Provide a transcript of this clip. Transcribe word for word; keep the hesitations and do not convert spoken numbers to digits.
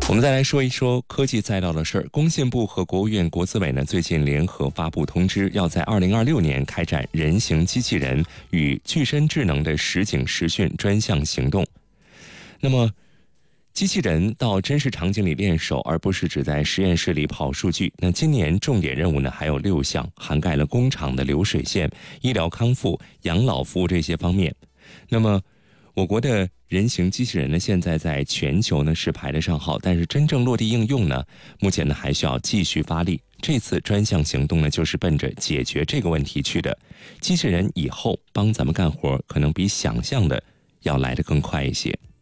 我们再来说一说科技赛道的事儿。工信部和国务院国资委呢，最近联合发布通知，要在二零二六年开展人形机器人与具身智能的实景实训专项行动。那么，机器人到真实场景里练手，而不是只在实验室里跑数据。那今年重点任务呢还有六项，涵盖了工厂的流水线、医疗康复、养老服务这些方面。那么，我国的人形机器人呢，现在在全球呢是排得上号，但是真正落地应用呢，目前呢还需要继续发力。这次专项行动呢，就是奔着解决这个问题去的。机器人以后帮咱们干活，可能比想象的要来得更快一些。